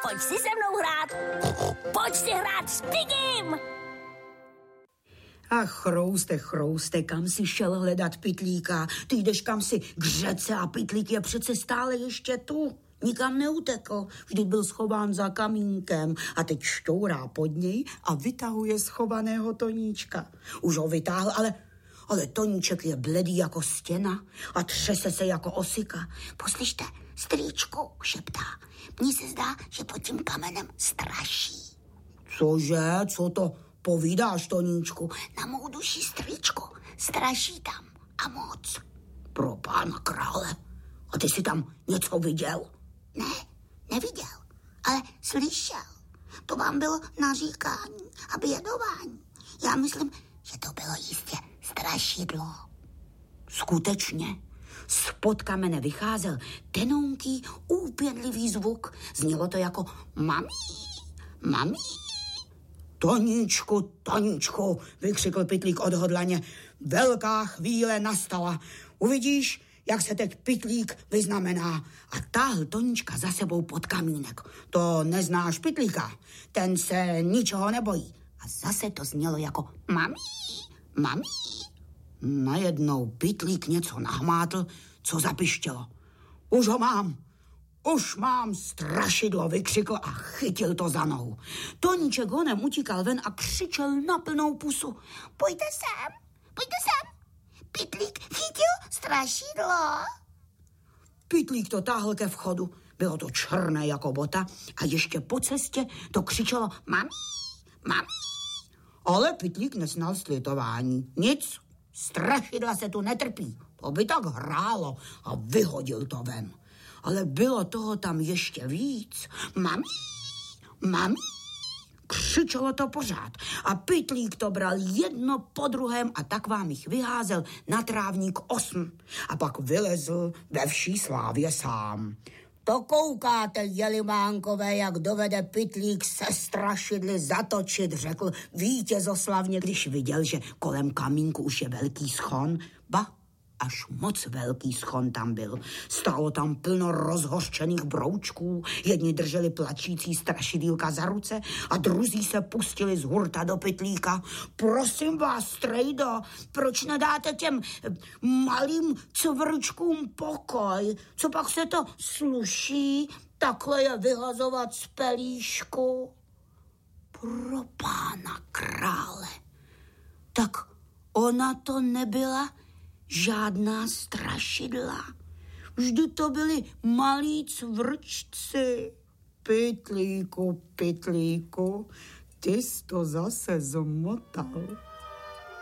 Pojď si se mnou hrát. Pojď si hrát s Pigim. Ach, chrouste, kam si šel hledat Pytlíka? Ty jdeš kam si k řece a Pytlík je přece stále ještě tu. Nikam neutekl, vždy byl schován za kamínkem a teď šťourá pod něj a vytahuje schovaného Toníčka. Už ho vytáhl, ale Toníček je bledý jako stěna a třese se jako osika. Poslyšte, strýčku, šeptá. Mně se zdá, že pod tím kamenem straší. Cože? Co to povídáš, Toníčku? Na mou duši, strýčku, straší tam a moc. Pro pána krále. A ty jsi tam něco viděl? Ne, neviděl, ale slyšel. To vám bylo naříkání a bědování. Já myslím, že to bylo jistě strašidlo. Skutečně. Spod kamene vycházel tenonký, úpěnlivý zvuk. Znělo to jako mami. Toníčku, vykřikl Pytlík odhodlaně. Velká chvíle nastala. Uvidíš, jak se teď Pytlík vyznamená. A táhl Toníčka za sebou pod kamínek. To neznáš Pytlíka, ten se ničeho nebojí. A zase to znělo jako mami. Najednou Pytlík něco nahmátl, co zapištělo. Už mám strašidlo, vykřikl a chytil to za nohu. Toníček honem utíkal ven a křičel na plnou pusu. Pojďte sem. Pytlík chytil strašidlo. Pytlík to táhl ke vchodu. Bylo to černé jako bota a ještě po cestě to křičelo mami. Ale Pytlík nesnal slitování. Nic, strašidla se tu netrpí. To by tak hrálo a vyhodil to ven. Ale bylo toho tam ještě víc. Mami. Křičelo to pořád a Pytlík to bral jedno po druhém a tak vám jich vyházel na trávník 8 a pak vylezl ve vší slávě sám. To koukáte, jelimánkové, jak dovede Pytlík se strašidly zatočit, řekl vítězoslavně, když viděl, že kolem kamínku už je velký schon. Ba, až moc velký schon tam byl. Stálo tam plno rozhořčených broučků, jedni drželi plačící strašidýlka za ruce a druzí se pustili z hurta do Pytlíka. Prosím vás, strejdo, proč nedáte těm malým cvrčkům pokoj? Co pak se to sluší takhle je vyhazovat z pelíšku? Pro pána krále. Tak ona to nebyla žádná strašidla. Vždy to byli malí cvrčci. Pytlíku, ty jsi to zase zmotal.